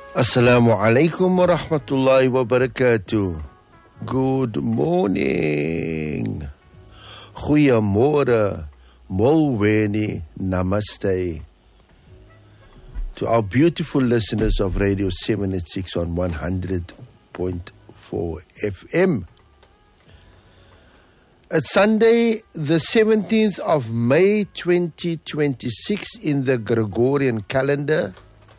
Assalamu alaikum wa rahmatullahi wa barakatuh. Good morning. Goeiemorgen. Molweni. Namaste. To our beautiful listeners of Radio 786 on 100.4 FM. It's Sunday, the 17th of May 2026 in the Gregorian calendar.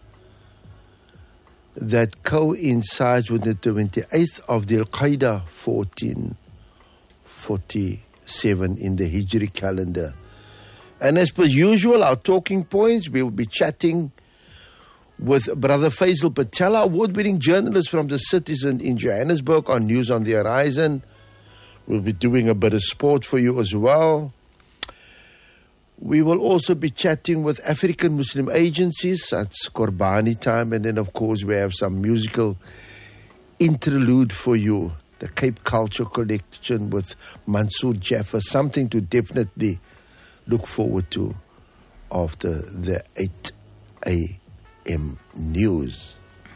That coincides with the 28th of Dhul Qa'dah 1447 in the Hijri calendar. And as per usual, our talking points, we will be chatting with Brother Faisal Patella, award-winning journalist from the Citizen in Johannesburg on News on the Horizon. We'll be doing a bit of sport for you as well. We will also be chatting with African Muslim agencies. That's Qurbani time. And then, of course, we have some musical interlude for you. The Cape Culture Collection with Mansoor Jaffer. Something to definitely look forward to after the 8 a.m. news.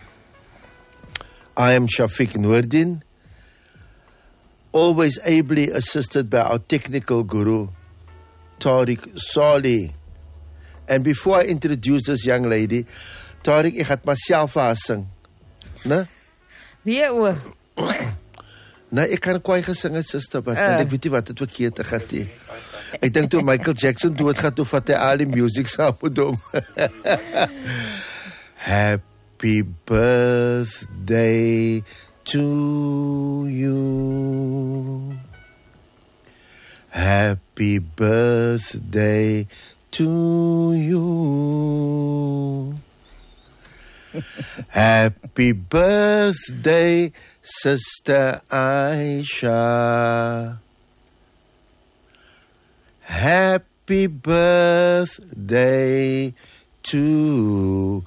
I am Shafiq Noordin, always ably assisted by our technical guru, Tariq Saleh. And before I introduce this young lady, Tariq, ek gaan myself vir haar sing. Né? Wie oor? Nee, ek kan kwaai gesing het, sister, but ek weet nie wat het verkeerd te gaan nie. Ek dink toe Michael Jackson doodgaan, toe vat hy al die music saam met hom. Happy birthday to you. Happy birthday to you. Happy birthday, Sister Aisha. Happy birthday to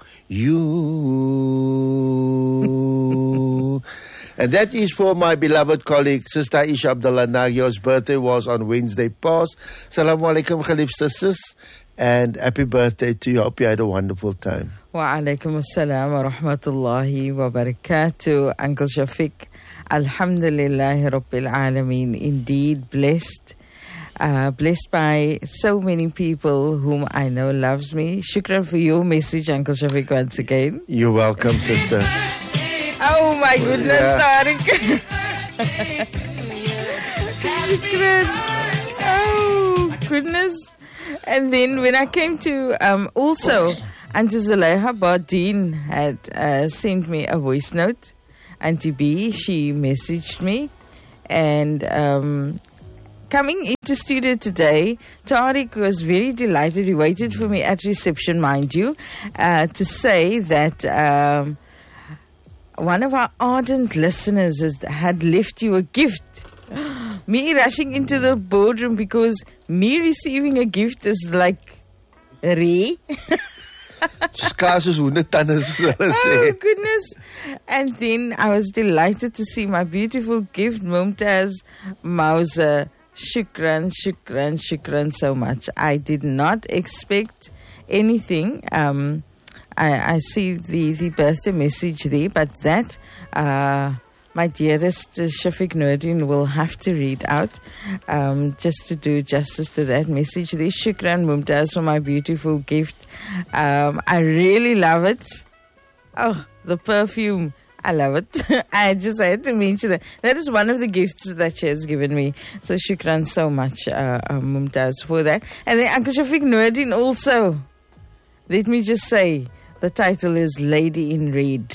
you. And that is for my beloved colleague, Sister Aisha Abdullah Nagi, whose birthday was on Wednesday past. Assalamu alaikum, geliefde sis, and happy birthday to you. Hope you had a wonderful time. Wa alaikum assalam wa rahmatullahi wa barakatuh. Uncle Shafiq, alhamdulillahi rabbil alameen. Indeed, blessed. Blessed by so many people whom I know loves me. Shukran for your message, Uncle Shafiq, once again. You're welcome, sister. Oh my goodness, Tariq. Oh goodness. And then when I came to also, Auntie Zaleha Bardeen had sent me a voice note. Auntie B, she messaged me. And coming into studio today, Tariq was very delighted. He waited for me at reception, mind you, to say that one of our ardent listeners had left you a gift. Me rushing into the boardroom because me receiving a gift is like rare. Oh goodness. And then I was delighted to see my beautiful gift, Mumtaz Mauser. Shukran, shukran, shukran so much. I did not expect anything. I see the birthday message there, but that my dearest Shafiq Noordin will have to read out just to do justice to that message there. Shukran Mumtaz for my beautiful gift. I really love it. Oh, the perfume. I love it. I just had to mention that. That is one of the gifts that she has given me. So shukran so much, Mumtaz, for that. And then Uncle Shafiq Noordin also. Let me just say, the title is Lady in Red.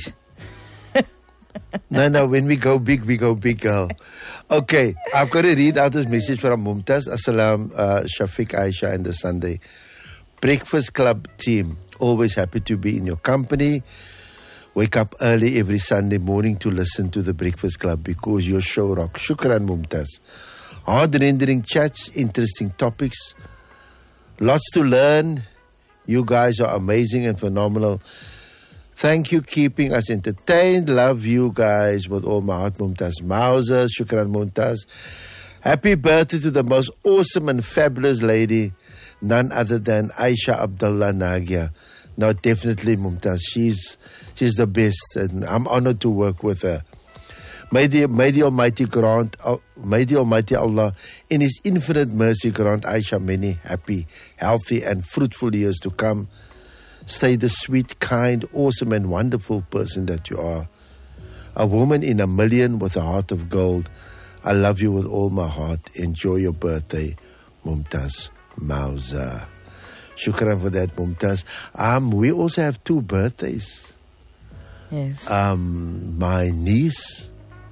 No, when we go big, girl. Okay, I've got to read out this message from Mumtaz. Assalam, Shafiq, Aisha, and the Sunday Breakfast Club team. Always happy to be in your company. Wake up early every Sunday morning to listen to the Breakfast Club because your show rocks. Shukran, Mumtaz. Hard-rendering chats, interesting topics. Lots to learn. You guys are amazing and phenomenal. Thank you, keeping us entertained. Love you guys with all my heart, Mumtaz Mauser. Shukran, Mumtaz. Happy birthday to the most awesome and fabulous lady, none other than Aisha Abdullah Nagia. No, definitely, Mumtaz. She's the best, and I'm honored to work with her. May the Almighty Allah, in His infinite mercy, grant Aisha many happy, healthy, and fruitful years to come. Stay the sweet, kind, awesome, and wonderful person that you are. A woman in a million with a heart of gold. I love you with all my heart. Enjoy your birthday, Mumtaz Mauza. Shukran for that, Mumtaz. We also have 2 birthdays. Yes. My niece,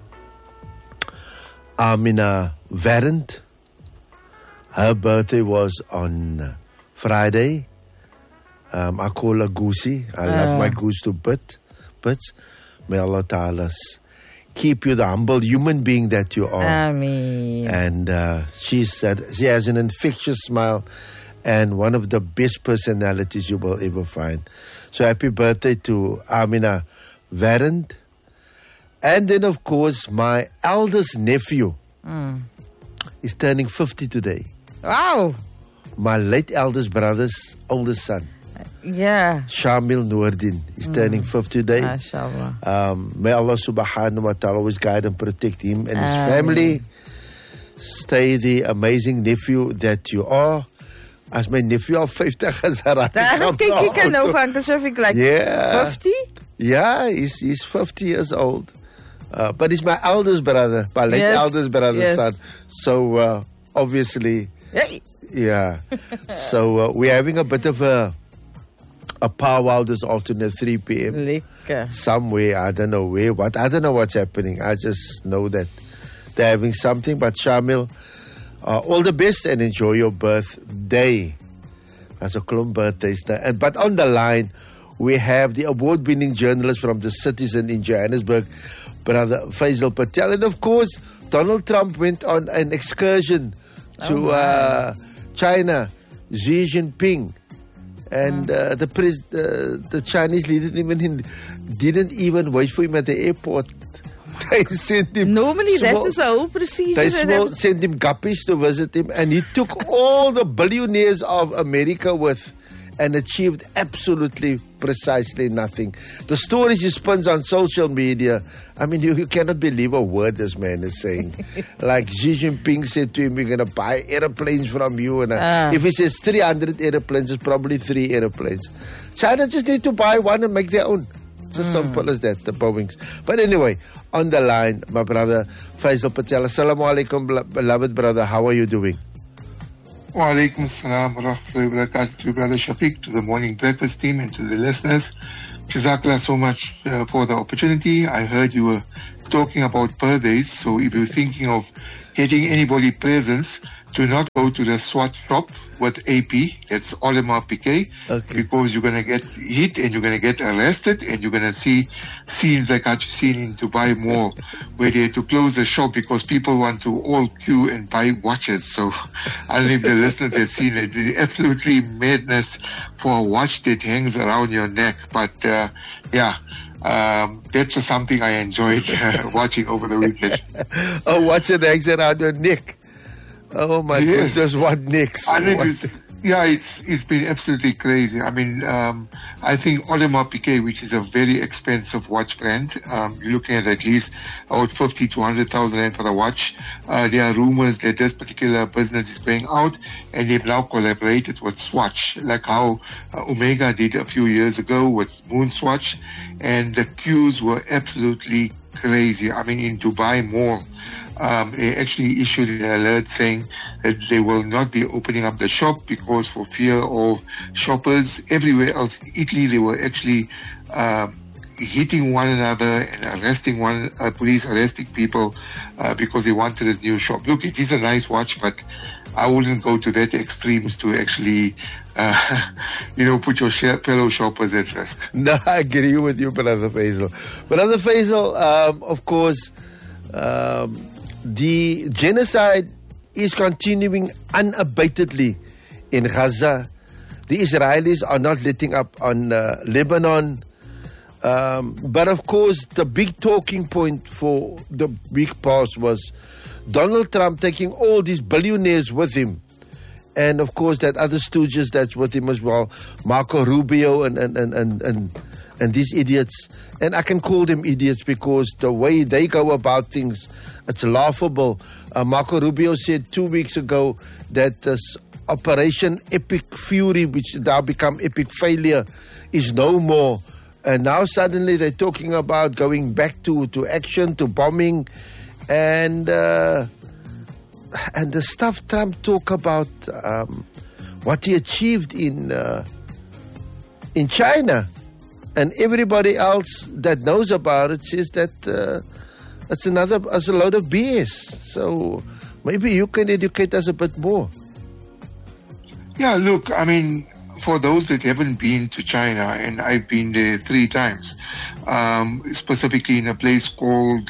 Amina Varant, her birthday was on Friday. I call her Goosey. I love my goose to bits. May Allah Ta'ala keep you the humble human being that you are. Ameen. And she said she has an infectious smile and one of the best personalities you will ever find. So happy birthday to Amina Varant. And then, of course, my eldest nephew is turning 50 today. Wow. My late eldest brother's oldest son. Yeah. Shamil Noordin is turning 50 today. MashaAllah. May Allah subhanahu wa ta'ala always guide and protect him and his family. Stay the amazing nephew that you are. As my nephew al 50 is Kyk, jy kan nou van asof ek like 50? Yeah, he's 50 years old. But he's my eldest brother, my late eldest brother's son. So obviously, yeah. So we're having a bit of a powwow this afternoon at 3 p.m. Lekker. Somewhere, I don't know where, I don't know what's happening. I just know that they're having something. But Shamil, all the best and enjoy your birthday. That's a klomp birthdays. But on the line, we have the award-winning journalist from the Citizen in Johannesburg, Brother Faisal Patel. And of course, Donald Trump went on an excursion to China, Xi Jinping. And the Chinese leader didn't even wait for him at the airport. They sent him. Normally, that is a whole procedure. They sent him guppies to visit him, and he took all the billionaires of America with, and achieved absolutely precisely nothing. The stories he spins on social media, I mean, you cannot believe a word this man is saying. Like Xi Jinping said to him, we're going to buy airplanes from you. And if he says 300 airplanes, it's probably 3 airplanes. China just need to buy one and make their own. It's as simple as that, the Boeings. But anyway, on the line, my brother Faisal Patel. Assalamu alaikum, beloved brother. How are you doing? Wa alaikum assalam wa rahmatullahi wa barakatuh to Brother Shafiq, to the morning breakfast team, and to the listeners. Jazakallah so much for the opportunity. I heard you were talking about birthdays, so if you're thinking of getting anybody presents, do not go to the SWAT shop with AP, that's Audemars Piguet, because you're going to get hit and you're going to get arrested and you're going to see scenes like what you've seen in Dubai Mall, where they had to close the shop because people want to all queue and buy watches. So I don't know if the listeners have seen it. It's absolutely madness for a watch that hangs around your neck. But that's just something I enjoyed watching over the weekend. A watch that hangs around your neck. Oh my goodness, what next? I mean, it's been absolutely crazy. I mean, I think Audemars Piguet, which is a very expensive watch brand, you're looking at least about 50 to 100,000 rand for the watch. There are rumors that this particular business is paying out, and they've now collaborated with Swatch, like how Omega did a few years ago with Moon Swatch, and the queues were absolutely crazy. I mean, in Dubai Mall, they actually issued an alert saying that they will not be opening up the shop because for fear of shoppers. Everywhere else in Italy, they were actually hitting one another and police arresting people because they wanted this new shop. Look, it is a nice watch, but I wouldn't go to that extremes to actually, put your fellow shoppers at risk. No, I agree with you, Brother Faisal. Brother Faisal, of course, the genocide is continuing unabatedly in Gaza. The Israelis are not letting up on Lebanon. But of course, the big talking point for the week past was Donald Trump taking all these billionaires with him And of course, that other stooges that's with him as well, Marco Rubio and these idiots. And I can call them idiots because the way they go about things, it's laughable. Marco Rubio said 2 weeks ago that this Operation Epic Fury, which now become Epic Failure, is no more. And now suddenly they're talking about going back to action, to bombing, and the stuff Trump talk about, what he achieved in China, and everybody else that knows about it says that it's a load of BS. So maybe you can educate us a bit more. Yeah, look, I mean, for those that haven't been to China, and I've been there 3 times, specifically in a place called,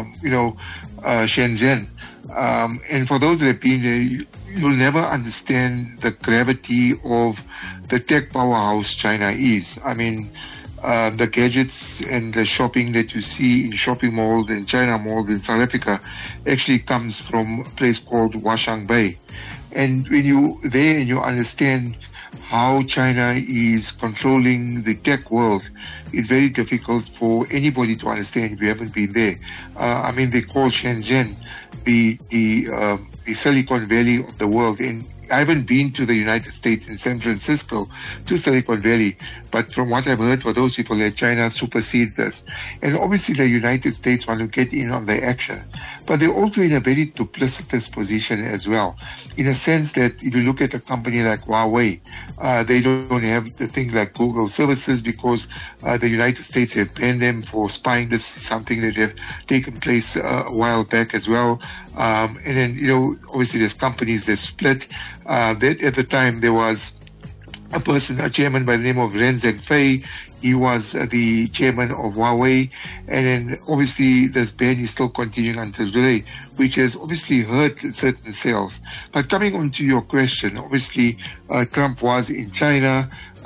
Shenzhen. And for those that have been there, you'll never understand the gravity of the tech powerhouse China is. I mean, the gadgets and the shopping that you see in shopping malls and China malls in South Africa actually comes from a place called Huaqiangbei. And when you there and you understand how China is controlling the tech world, it's very difficult for anybody to understand if you haven't been there. I mean, they call Shenzhen the Silicon Valley of the world. And I haven't been to the United States in San Francisco to Silicon Valley, but from what I've heard, for those people that China supersedes us. And obviously the United States want to get in on the action, but they're also in a very duplicitous position as well, in a sense that if you look at a company like Huawei, they don't have the thing like Google services because the United States have banned them for spying. This is something that have taken place a while back as well. And then, obviously there's companies that split. That at the time there was a chairman by the name of Ren Zhengfei. He was the chairman of Huawei. And then obviously this ban is still continuing until today, which has obviously hurt certain sales. But coming on to your question, obviously Trump was in China,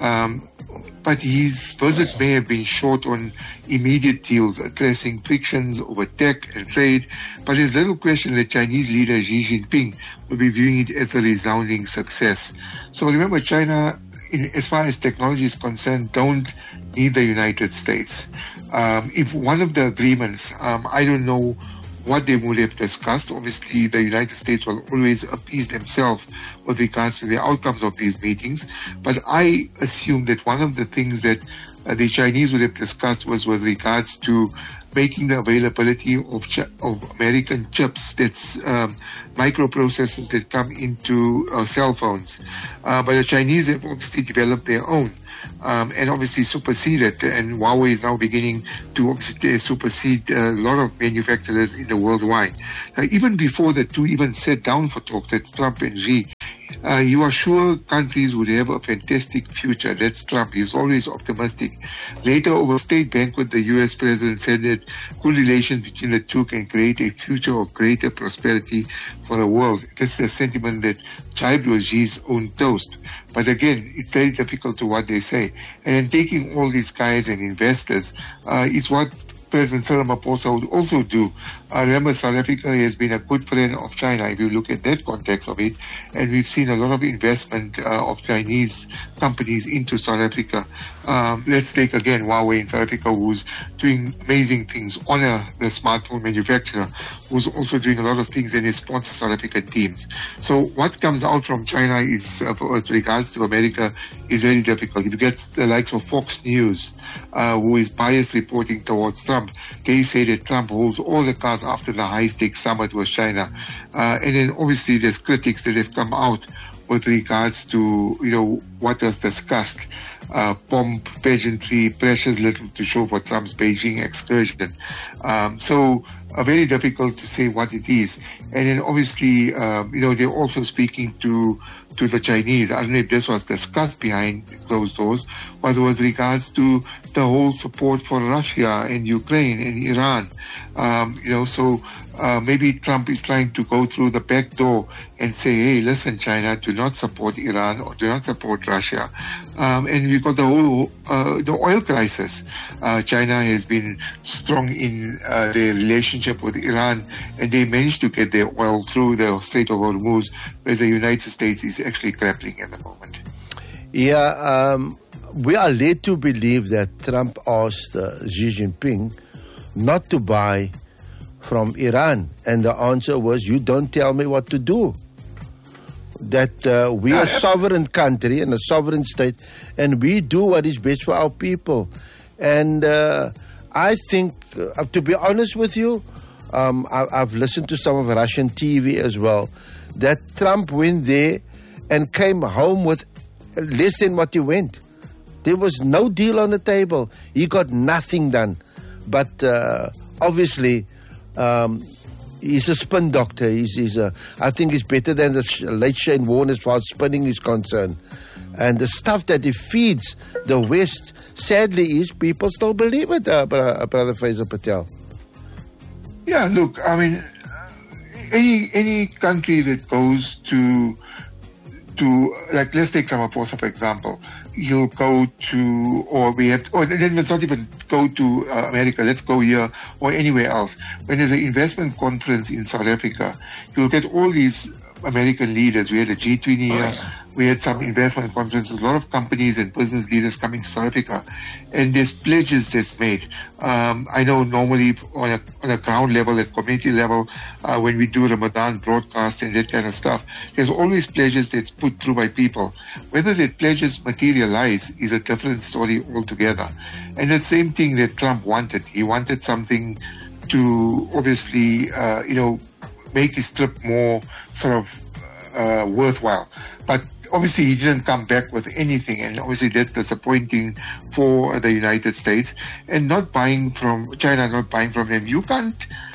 but his visit may have been short on immediate deals, addressing frictions over tech and trade. But there's little question that Chinese leader Xi Jinping will be viewing it as a resounding success. So remember, China, as far as technology is concerned, don't need the United States. If one of the agreements, I don't know what they would have discussed. Obviously, the United States will always appease themselves with regards to the outcomes of these meetings. But I assume that one of the things that the Chinese would have discussed was with regards to making the availability of American chips, that's microprocessors that come into cell phones. But the Chinese have obviously developed their own. And obviously superseded, and Huawei is now beginning to obviously supersede a lot of manufacturers in the worldwide. Now, even before the two even sat down for talks, that's Trump and Xi, you are sure countries would have a fantastic future. That's Trump. He's always optimistic. Later, over a state banquet, the U.S. president said that good relations between the two can create a future of greater prosperity for the world. This is a sentiment that jibed with Xi's own toast. But again, it's very difficult to what they say. And then taking all these guys and investors is what President Cyril Ramaphosa would also do. Remember, South Africa has been a good friend of China, if you look at that context of it, and we've seen a lot of investment of Chinese companies into South Africa. Let's take again Huawei in South Africa, who's doing amazing things. Honor, the smartphone manufacturer, who's also doing a lot of things, and they sponsor South African teams. So what comes out from China is, with regards to America, is very difficult. If you get the likes of Fox News, who is biased reporting towards Trump, they say that Trump holds all the cards after the high-stakes summit with China. And then obviously there's critics that have come out with regards to, what was discussed. Pomp, pageantry, precious little to show for Trump's Beijing excursion. So very difficult to say what it is. And then obviously, they're also speaking to the Chinese. I don't know if this was discussed behind closed doors, but with regards to the whole support for Russia and Ukraine and Iran. So maybe Trump is trying to go through the back door and say, hey, listen, China, do not support Iran or do not support Russia. And we've got the whole the oil crisis. China has been strong in their relationship with Iran, and they managed to get their oil through the Strait of Hormuz, whereas the United States is actually grappling at the moment. Yeah, we are led to believe that Trump asked Xi Jinping not to buy from Iran, and the answer was, you don't tell me what to do. That we are a sovereign country and a sovereign state, and we do what is best for our people. And I think, to be honest with you, I've listened to some of Russian TV as well, that Trump went there and came home with less than what he went. There was no deal on the table. He got nothing done. But obviously, he's a spin doctor. I think he's better than the late Shane Warne as far as spinning is concerned. And the stuff that he feeds the West, sadly, is people still believe it, Brother Faisal Patel. Yeah, look, I mean, any country that goes to like, let's take Ramaphosa, for example. You'll go to, let's not even go to America, let's go here or anywhere else. When there's an investment conference in South Africa, you'll get all these American leaders. We had a G20 here, we had some investment conferences, a lot of companies and business leaders coming to South Africa, and there's pledges that's made. I know normally on a ground level, at community level, when we do Ramadan broadcast and that kind of stuff, there's always pledges that's put through by people. Whether the pledges materialize is a different story altogether. And the same thing that Trump wanted. He wanted something to obviously, make his trip more sort of worthwhile. But obviously he didn't come back with anything, and obviously that's disappointing for the United States. And not buying from China, not buying from them. You can't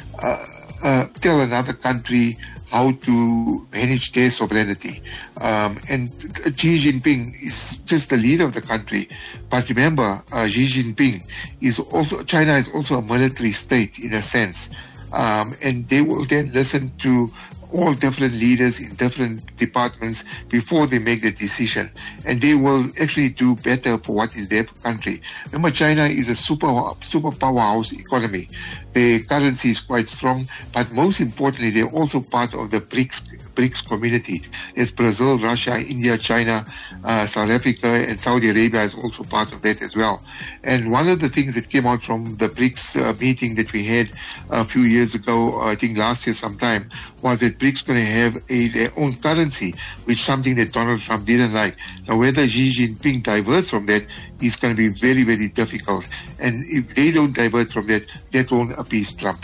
tell another country how to manage their sovereignty. And Xi Jinping is just the leader of the country. But remember, Xi Jinping China is also a military state in a sense. And they will then listen to all different leaders in different departments before they make the decision. And they will actually do better for what is there for country. Remember, China is a super powerhouse economy. Their currency is quite strong, but most importantly, they're also part of the BRICS community. It's Brazil, Russia, India, China, South Africa, and Saudi Arabia is also part of that as well. And one of the things that came out from the BRICS meeting that we had a few years ago, I think last year sometime, was that BRICS going to have their own currency, which is something that Donald Trump didn't like. Now, whether Xi Jinping diverts from that is going to be very, very difficult. And if they don't divert from that, that won't appease Trump.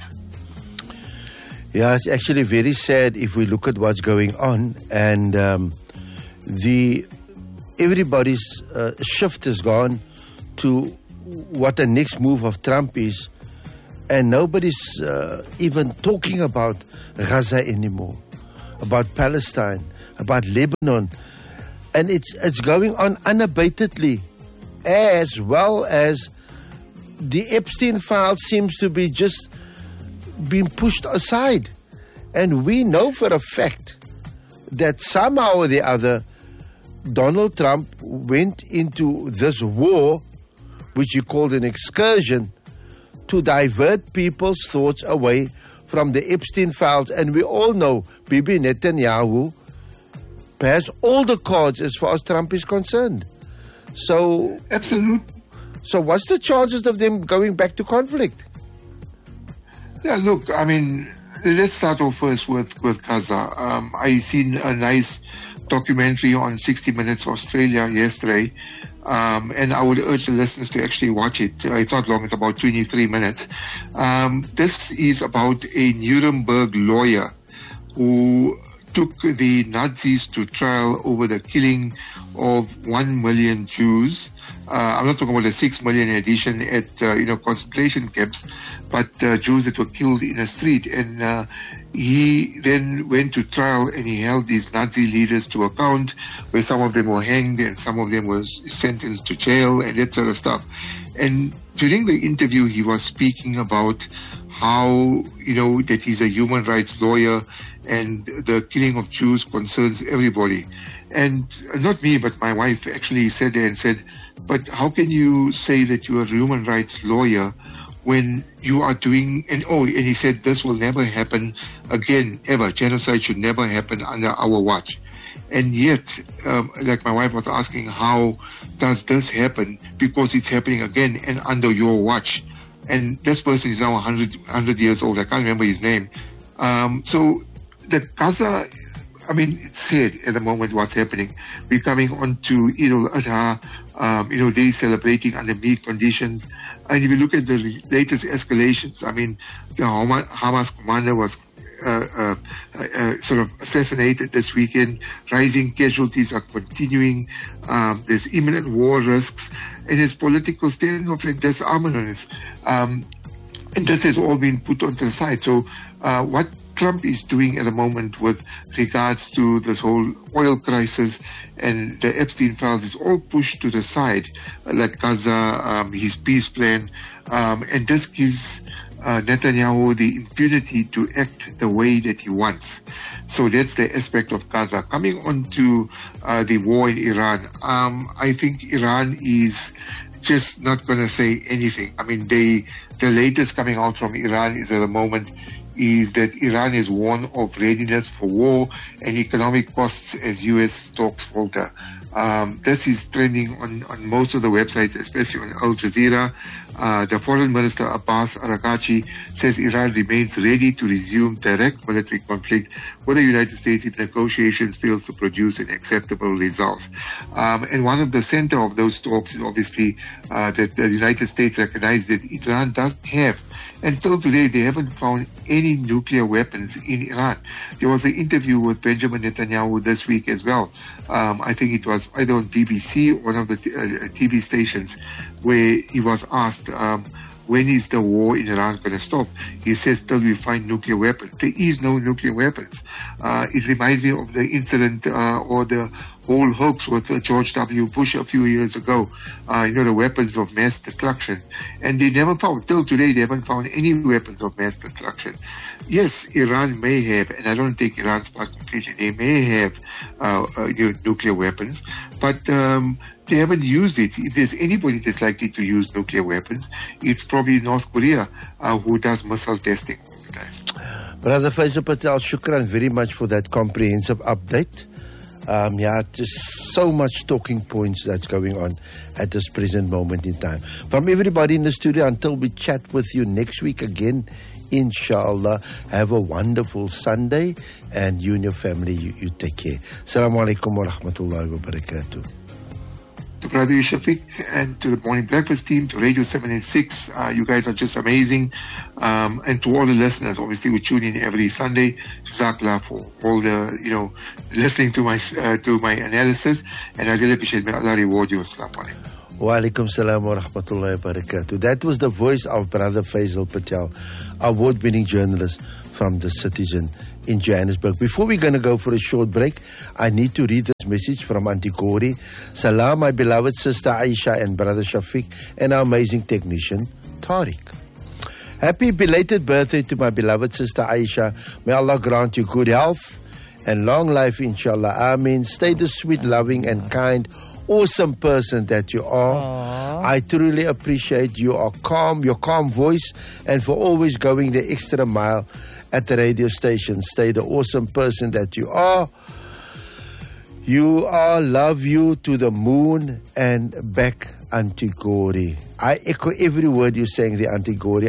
Yeah, it's actually very sad if we look at what's going on, and everybody's shift has gone to what the next move of Trump is, and nobody's even talking about Gaza anymore, about Palestine, about Lebanon, and it's going on unabatedly, as well as the Epstein file seems to be just being pushed aside. And we know for a fact that somehow or the other, Donald Trump went into this war, which he called an excursion, to divert people's thoughts away from the Epstein files. And we all know Bibi Netanyahu has all the cards as far as Trump is concerned. So, absolutely. So what's the chances of them going back to conflict? Yeah, look, I mean, let's start off first with Gaza. I seen a nice documentary on 60 Minutes Australia yesterday, and I would urge the listeners to actually watch it. It's not long, it's about 23 minutes. This is about a Nuremberg lawyer who took the Nazis to trial over the killing of 1 million Jews. I'm not talking about the 6 million edition at concentration camps, but Jews that were killed in a street. And he then went to trial, and he held these Nazi leaders to account, where some of them were hanged and some of them were sentenced to jail and that sort of stuff. And during the interview, he was speaking about how, that he's a human rights lawyer and the killing of Jews concerns everybody. And not me, but my wife actually said there and said, but how can you say that you're a human rights lawyer when you are doing, and he said this will never happen again, ever. Genocide should never happen under our watch. And yet, like my wife was asking, how does this happen? Because it's happening again and under your watch. And this person is now 100 years old. I can't remember his name. So the Gaza, I mean, it's sad at the moment what's happening. We're coming on to Eid al-Adha, they celebrating under bleak conditions. And if you look at the latest escalations, I mean, the Hamas commander was sort of assassinated this weekend. Rising casualties are continuing. There's imminent war risks, and there's political standoffs and disarmaments. And this has all been put onto the side. So what Trump is doing at the moment with regards to this whole oil crisis and the Epstein files is all pushed to the side, like Gaza, his peace plan, and this gives Netanyahu the impunity to act the way that he wants. So that's the aspect of Gaza. Coming on to the war in Iran, I think Iran is just not going to say anything. I mean, the latest coming out from Iran is at the moment is that Iran is warned of readiness for war and economic costs as U.S. talks falter. This is trending on most of the websites, especially on Al Jazeera. The Foreign Minister Abbas Araghchi says Iran remains ready to resume direct military conflict with the United States if negotiations fails to produce an acceptable result. And one of the center of those talks is obviously that the United States recognized that Iran doesn't have, until today, they haven't found any nuclear weapons in Iran. There was an interview with Benjamin Netanyahu this week as well. I think it was either on BBC or one of the TV stations, where he was asked, when is the war in Iran going to stop? He says, till we find nuclear weapons. There is no nuclear weapons. It reminds me of the incident or the whole hoax with George W. Bush a few years ago, the weapons of mass destruction. And they never found, till today, they haven't found any weapons of mass destruction. Yes, Iran may have, and I don't think Iran's part completely, they may have nuclear weapons, but they haven't used it. If there's anybody that's likely to use nuclear weapons, it's probably North Korea, who does missile testing all the time. Brother Faisal Patel, shukran very much for that comprehensive update. Just so much talking points that's going on at this present moment in time. From everybody in the studio, until we chat with you next week again, inshallah, have a wonderful Sunday, and you and your family, you take care. Assalamu alaikum wa rahmatullahi wa barakatuh. To Brother Shafiq and to the Morning Breakfast team, to Radio 786, you guys are just amazing. And to all the listeners, obviously, who tune in every Sunday, Jazakallah for all the, listening to my analysis. And I really appreciate it. May Allah reward you. Assalamu alaikum. Wa alaikum salam wa rahmatullahi wa barakatuh. That was the voice of Brother Faisal Patel, award-winning journalist from The Citizen in Johannesburg. Before we're going to go for a short break, I need to read this message from Auntie Corey. Salam, my beloved sister Aisha and Brother Shafiq and our amazing technician, Tariq. Happy belated birthday to my beloved sister Aisha. May Allah grant you good health and long life, inshallah. Ameen. Stay the sweet, loving and kind, awesome person that you are. Aww. I truly appreciate your calm voice, and for always going the extra mile at the radio station. Stay the awesome person that you are. You are, love you to the moon and back, Auntie Corey. I echo every word you're saying there, Auntie Corey.